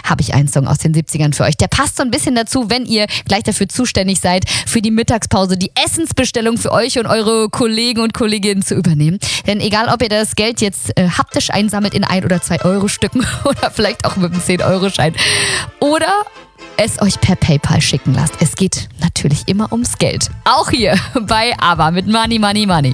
habe ich einen Song aus den 70ern für euch. Der passt so ein bisschen dazu, wenn ihr gleich dafür zuständig seid, für die Mittagspause die Essensbestellung für euch und eure Kollegen und Kolleginnen zu übernehmen. Denn egal, ob ihr das Geld jetzt haptisch einsammelt in 1 oder 2 Euro Stücken oder vielleicht auch mit einem 10-Euro-Schein oder es euch per PayPal schicken lasst. Es geht natürlich immer ums Geld. Auch hier bei ABBA mit Money, Money, Money.